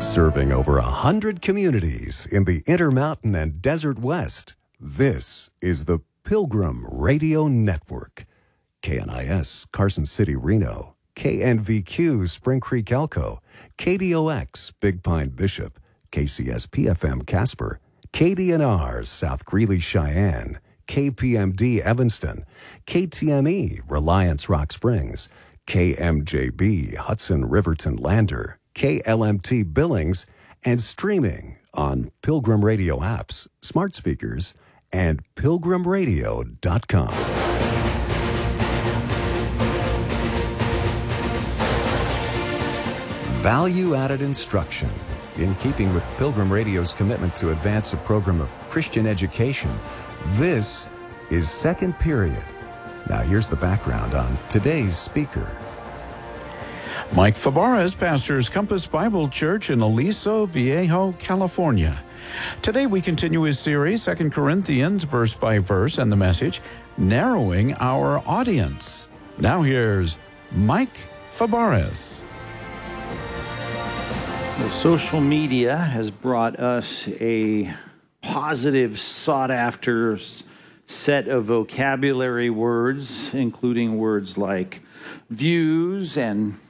Serving over 100 communities in the Intermountain and Desert West, this is the Pilgrim Radio Network. KNIS, Carson City, Reno. KNVQ, Spring Creek, Elko. KDOX, Big Pine, Bishop. KCSP-FM, Casper. KDNR, South Greeley, Cheyenne. KPMD, Evanston. KTME, Reliance, Rock Springs. KMJB, Hudson, Riverton, Lander. KLMT, Billings, and streaming on Pilgrim Radio apps, smart speakers, and pilgrimradio.com. Value-added instruction. In keeping with Pilgrim Radio's commitment to advance a program of Christian education, this is Second Period. Now here's the background on today's speaker. Mike Fabarez pastors Compass Bible Church in Aliso Viejo, California. Today we continue his series, 2 Corinthians, verse by verse, and the message, Narrowing Our Audience. Now here's Mike Fabarez. Well, social media has brought us a positive, sought-after set of vocabulary words, including words like views and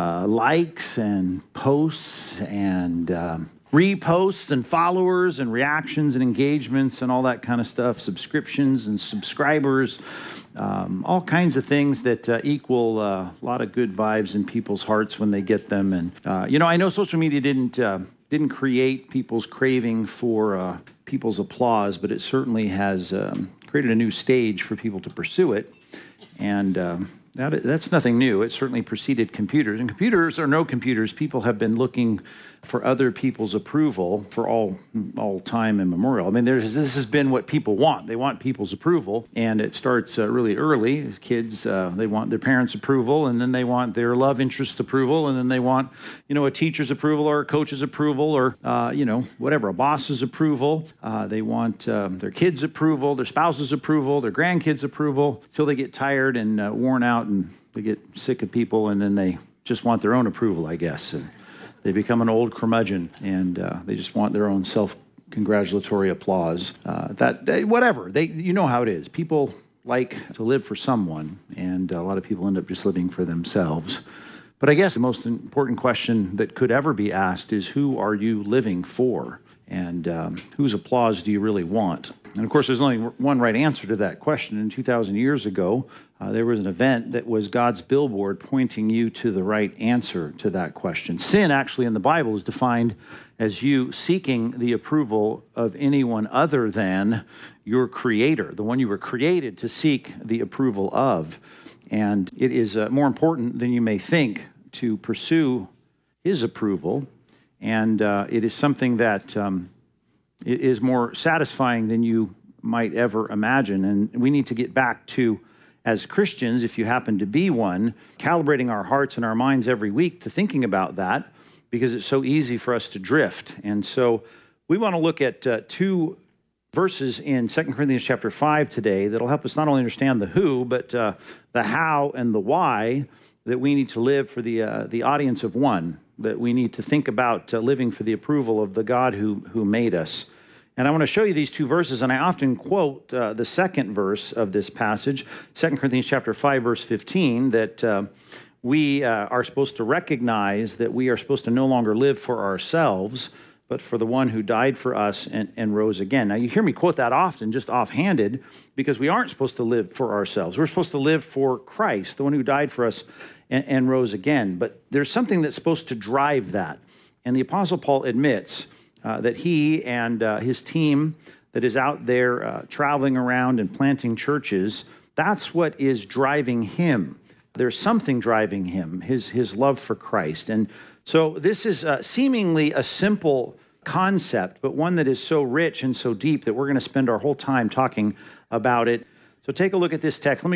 likes and posts and reposts and followers and reactions and engagements and all that kind of stuff, subscriptions and subscribers, all kinds of things that equal a lot of good vibes in people's hearts when they get them. And I know social media didn't create people's craving for people's applause, but it certainly has created a new stage for people to pursue it. And that's nothing new. It certainly preceded computers. And computers or no computers, people have been looking for other people's approval for all time immemorial. I mean, this has been what people want. They want people's approval, and it starts really early. Kids, they want their parents' approval, and then they want their love interest approval, and then they want, a teacher's approval or a coach's approval or, whatever, a boss's approval. They want their kids' approval, their spouse's approval, their grandkids' approval, until they get tired and worn out, and they get sick of people, and then they just want their own approval, I guess. And they become an old curmudgeon, and they just want their own self-congratulatory applause. Whatever. You know how it is. People like to live for someone, and a lot of people end up just living for themselves. But I guess the most important question that could ever be asked is, who are you living for? And whose applause do you really want? And of course, there's only one right answer to that question. And 2,000 years ago, there was an event that was God's billboard pointing you to the right answer to that question. Sin, actually, in the Bible is defined as you seeking the approval of anyone other than your Creator, the one you were created to seek the approval of. And it is more important than you may think to pursue His approval. And it is something that it is more satisfying than you might ever imagine. And we need to get back to, as Christians, if you happen to be one, calibrating our hearts and our minds every week to thinking about that, because it's so easy for us to drift. And so we want to look at two verses in 2 Corinthians chapter 5 today that'll help us not only understand the who, but the how and the why that we need to live for the audience of one, that we need to think about living for the approval of the God who made us. And I want to show you these two verses, and I often quote the second verse of this passage, 2 Corinthians chapter 5, verse 15, that we are supposed to recognize that we are supposed to no longer live for ourselves, but for the one who died for us and rose again. Now, you hear me quote that often, just offhanded, because we aren't supposed to live for ourselves. We're supposed to live for Christ, the one who died for us and rose again. But there's something that's supposed to drive that. And the Apostle Paul admits that he and his team that is out there traveling around and planting churches, that's what is driving him. There's something driving him, his love for Christ. And so this is seemingly a simple concept, but one that is so rich and so deep that we're going to spend our whole time talking about it. So take a look at this text. Let me